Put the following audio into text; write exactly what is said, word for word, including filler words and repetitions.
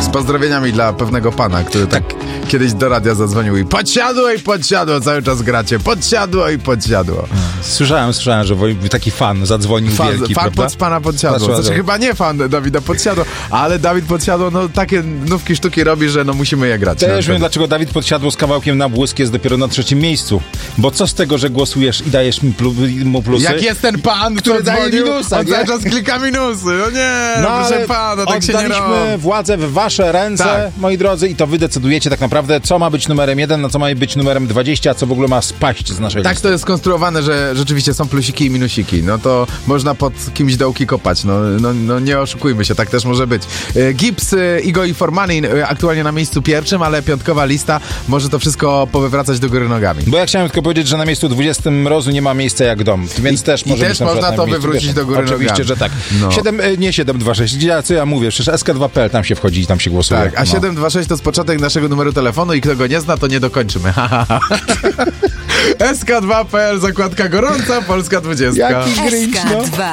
Z pozdrowieniami dla pewnego pana, który tak, tak kiedyś do radia zadzwonił i podsiadło i podsiadło, cały czas gracie, podsiadło i podsiadło. Słyszałem, słyszałem, że taki fan zadzwonił fan, wielki, Fan prawda? pod pana Podsiadło. Znaczy chyba nie fan Dawida Podsiadło, ale Dawid Podsiadło, no takie nówki sztuki robi, że no musimy je grać. Też wiem, dlaczego Dawid Podsiadło z kawałkiem Na błysk jest dopiero na trzecim miejscu. Bo co z tego, że głosujesz i dajesz mi plu, mu plusy? Jak jest ten pan, który daje minusa, on cały czas klika minusy. No nie, no proszę pana, tak się nie robi. Oddaliśmy władzę w wasze ręce, tak, moi drodzy, i to wy decydujecie tak naprawdę, co ma być numerem jeden, na co ma być numerem dwadzieścia, a co w ogóle ma spaść z naszej Tak listy. To jest skonstruowane, że rzeczywiście są plusiki i minusiki. No to można pod kimś dołki kopać. No, no, no nie oszukujmy się, tak też może być. Gibbs, Igo i Formanin aktualnie na miejscu pierwszym, ale piątkowa lista może to wszystko powywracać do góry nogami. Bo ja chciałem tylko powiedzieć, że na miejscu dwudziestym Mrozu nie ma miejsca jak dom, więc I, też może i być też można to wywrócić pierwszym. do góry Oczywiście, nogami. że tak. No. siedem, nie siedem dwa sześć, ja, co ja mówię, przecież S K dwa kropka P L, tam się wchodzi i tam się głosuje. Tak, a no. siedem dwa sześć to jest początek naszego numeru telefonu i kto go nie zna, to nie dokończymy. S K dwa kropka P L, zakładka gorąca, Polska dwudziestka. Jaki grinch, no.